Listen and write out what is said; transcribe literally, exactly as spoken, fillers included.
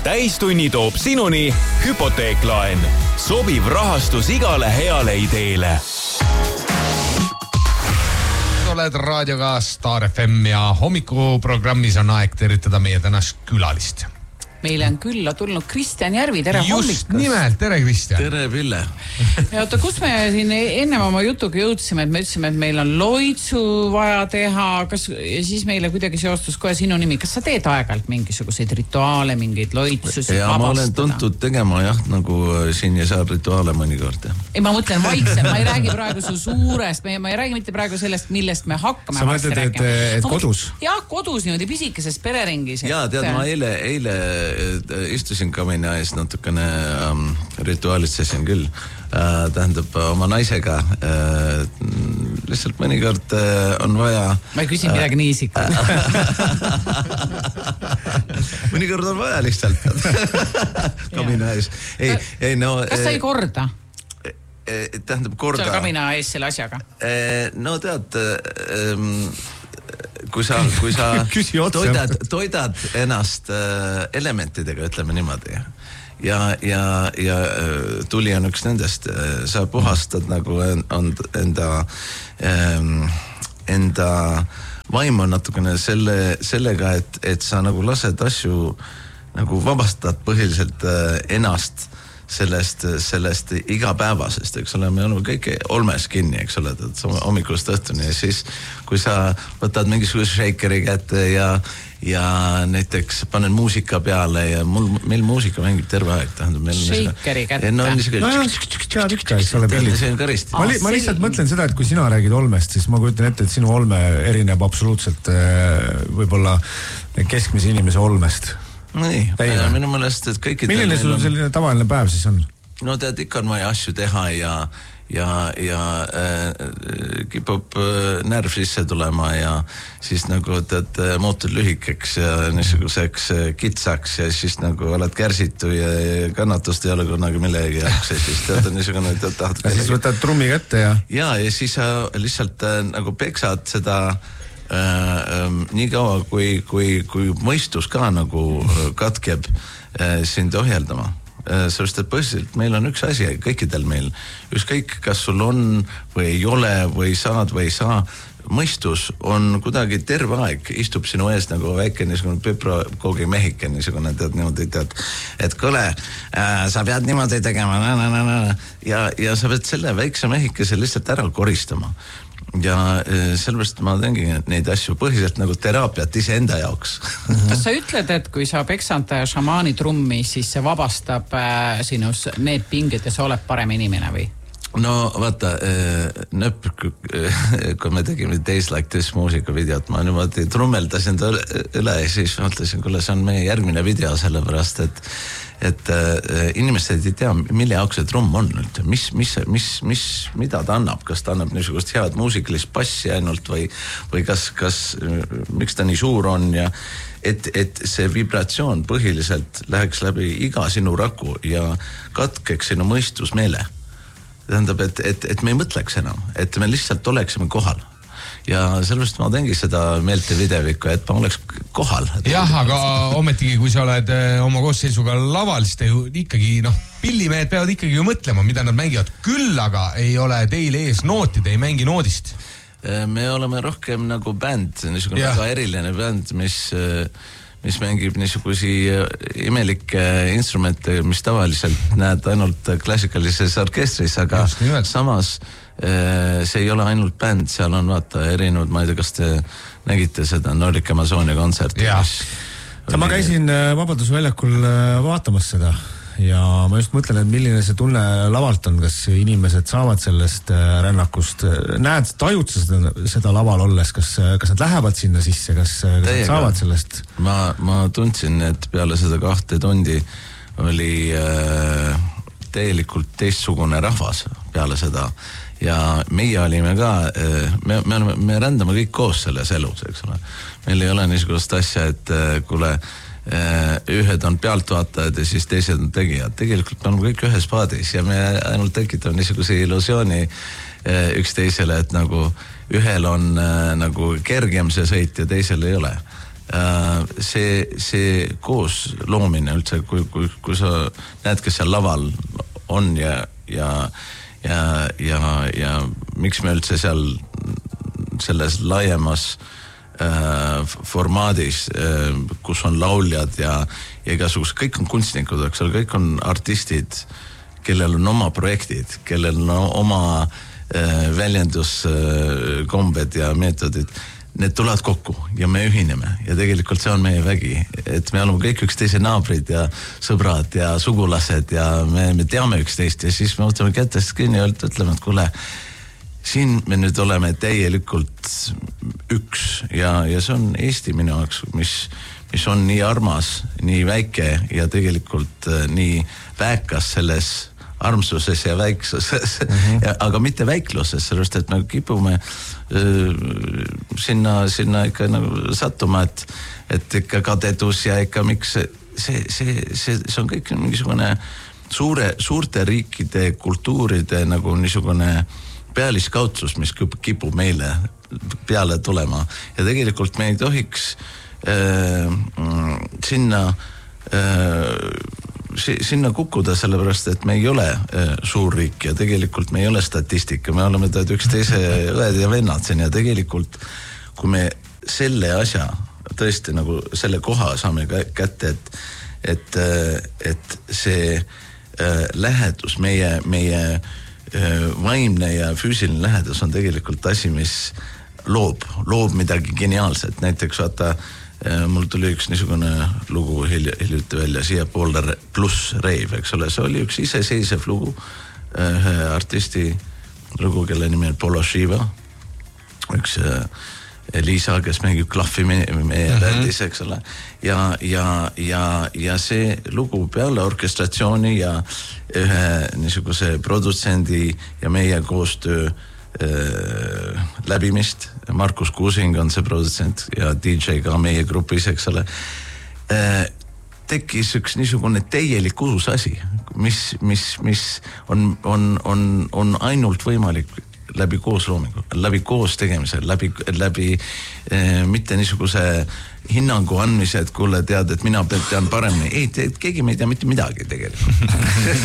Täistunni toob sinuni Hypoteeklaen. Sobiv rahastus igale heale ideele. Oled raadioga Star F M ja hommikuprogrammis on aeg tervitada meie tänast külalist. Meile on külla tulnud Kristjan Järvi, tere hommikust. Just nimelt, tere Kristjan. Tere Pille. Ja oota, kus me siin enne oma jutuga jõudsime, et me ütlesime, et meil on loitsu vaja teha, kas, ja siis meile kuidagi seostus kohe sinu nimi. Kas sa teed aeg-ajalt mingisuguseid rituaale, mingeid loitsusid ja vabastada? Ma olen tuntud tegema jah, nagu siin ja seal rituaale mõnikord. Ei, ma mõtlen vaikselt, ma ei räägi praegu su suurest, ma ei räägi mitte praegu sellest, millest me hakkame. Sa mõtled, et, et kodus? Jah, kodus niimoodi pisikesest pereringis. Jaa, tead, ma eile, eile istusin kamina ees natukene ähm, rituaalitsesin küll. Äh, tähendab oma naisega äh, lihtsalt mõnikord äh, on vaja... Ma ei küsin midagi nii isikut. mõnikord on vaja lihtsalt kamina ees. Ei, ei, no, kas sa ei korda? Tähendab korda... Sa kamina ees selle asjaga? No tead... Ähm, kui sa, kui sa toidad, toidad ennast äh, elementidega, ütleme niimoodi, ja, ja, ja tuli on üks nendest, sa puhastad nagu on enda, ähm, enda vaimu natukene selle, sellega, et, et sa nagu lased asju, nagu vabastad põhiliselt äh, ennast sellest, sellest igapäevasest, eks ole, me oleme kõik olmes kinni, eks ole, hommikust õhtuni ja siis, kui sa võtad mingisuguse shakeri kätte ja, ja näiteks panen muusika peale ja mul, meil muusika mängib terve aeg, tähendab meil shakeri kätte? No on niisugune... No jah, ikka, eks ole pillid. See on karist. Ma, li, ma lihtsalt mõtlen seda, et kui sina räägid olmest, siis ma kujutan ette, et sinu olme erineb absoluutselt võib-olla keskmise inimese olmest. No nii, minu mõelest, et kõikidel... Milline sul selline tavaline päev siis on? No tead, ikka on vaja asju teha ja, ja, ja äh, kipub äh, närv sisse tulema ja siis nagu tead, muutud lühikeks ja niisuguseks äh, kitsaks ja siis nagu oled kärsitu ja, ja kannatust ei ole kunagi millegi jaoks ja siis tead, niisugune tead, tahad... Ja siis võtad trummi kätte ja... Ja, ja siis sa lihtsalt äh, nagu peksad seda... Äh, ähm, nii kaua, kui, kui, kui mõistus ka nagu katkeb äh, sind ohjeldama. Äh, sellest, et põhiliselt meil on üks asi, kõikidel meil, ükskõik kas sul on või ei ole või saad või ei saa, mõistus on kuidagi terve aeg, istub sinu ees nagu väike niisugune püprokoogi mehike, niisugune tead niimoodi, tead, et kõle, äh, sa pead niimoodi tegema na, na, na, na, ja, ja sa pead selle väikse mehikese lihtsalt ära koristama. Ja sellepärast ma teengi neid asju põhiliselt nagu teraapiat ise enda jaoks. Kas sa ütled, et kui sa peksad šamaani trummi, siis see vabastab äh, sinus need pinged ja sa oled parem inimene või? No vaata, äh, nöpp, kui me tegime Days Like This muusikavideot, ma niimoodi trummeldasin ta üle ja siis mõtlesin, kuule, see on meie järgmine video sellepärast, et et äh, inimesed ei tea, mille jaoks see trumm on nüüd, mis, mis, mis, mis, mida ta annab, kas ta annab niisugust head muusikalist passi ainult või, või kas, kas, miks ta nii suur on ja et, et see vibratsioon põhiliselt läheks läbi iga sinu raku ja katkeks sinu mõistus meele. Tähendab, et, et, et me ei mõtleks enam, et me lihtsalt oleksime kohal. Ja sellest ma teengi seda meelte videovikku, et ma oleks kohal. Jah, aga ometigi, kui sa oled oma koosseisuga laval, siis te ju ikkagi, noh, pillimehed peavad ikkagi ju mõtlema, mida nad mängivad. Küll aga ei ole teil ees nootid, ei mängi noodist. Me oleme rohkem nagu bänd, niisugune väga eriline bänd, mis, mis mängib niisugusi imelikke instrumente, mis tavaliselt näed ainult klassikalises orkestris, aga samas see ei ole ainult bänd, seal on vaata erinevad, ma ei tea, kas te nägite seda Nordic Amazonia kontserti. Ma käisin Vabadusväljakul vaatamas seda ja ma just mõtlen, et milline see tunne lavalt on, kas inimesed saavad sellest rännakust, näed, tajud seda, seda laval olles, kas, kas nad lähevad sinna sisse, kas, kas nad saavad sellest? Ma, ma tundsin, et peale seda kahte tundi oli äh, täielikult teistsugune rahvas peale seda ja meie olime ka, me, me, oleme, me rändame kõik koos selles elus, eks ole. Meil ei ole niisugust asja, et kuule, ühed on pealtvaatajad ja siis teised on tegijad. Tegelikult me oleme kõik ühes paadis ja me ainult tekitame niisuguse illusiooni üksteisele, et nagu ühel on nagu kergem see sõit ja teisel ei ole. see, see koos loomine üldse, kui, kui, kui sa näed, kes seal laval on ja, ja, ja, ja, ja miks me üldse seal selles laiemas äh, formaadis, äh, kus on lauljad ja, ja igasugused, kõik on kunstnikud, eks ole, kõik on artistid, kellel on oma projektid, kellel on oma äh, väljenduskombed ja meetodid. Need tulevad kokku ja me ühineme ja tegelikult see on meie vägi, et me oleme kõik üksteise naabrid ja sõbrad ja sugulased ja me, me teame üksteist ja siis me võtame kätest kinni ja ütleme, et kuule, siin me nüüd oleme täielikult üks ja, ja see on Eesti minu jaoks, mis, mis on nii armas, nii väike ja tegelikult äh, nii väekas selles armsuses ja väiksuses, mm-hmm. ja, aga mitte väikluses, sellest, et me kipume öö, sinna, sinna ikka nagu sattuma, et, et ikka kadedus ja ikka miks see, see, see, see, see on kõik mingisugune suure, suurte riikide kultuuride nagu niisugune pealiskautsus, mis kipub meile peale tulema ja tegelikult me ei tohiks öö, sinna öö, sinna kukkuda, sellepärast, et me ei ole äh, suur riik ja tegelikult me ei ole statistika, me oleme tead üksteise õed ja vennad siin ja tegelikult kui me selle asja tõesti nagu selle koha saame kätte, et, et, et see äh, lähedus, meie, meie äh, vaimne ja füüsiline lähedus on tegelikult asi, mis loob, loob midagi geniaalset, näiteks vaata mul tuli üks niisugune lugu hiljuti välja, siia poole pluss reiv, eks ole, see oli üks iseseisev lugu, ühe artisti lugu, kelle nimi on Polo Shiva, üks Liisa, kes mängib klahvi meie mm-hmm. bändis, eks ole, ja, ja, ja, ja see lugu peale orkestratsiooni ja ühe niisuguse produtsendi ja meie koostöö Äh, läbimist, Markus Kuusing on see produtsent ja D J ka meie grupis, eks ole, äh, tekkis üks niisugune täielik uus asi, mis, mis, mis on, on, on, on ainult võimalik läbi koosloomingu, läbi koos tegemise, läbi, läbi äh, mitte niisuguse hinnangu andmise, et kuule tead, et mina tean paremini, ei, te, keegi me ei tea mitte midagi tegelikult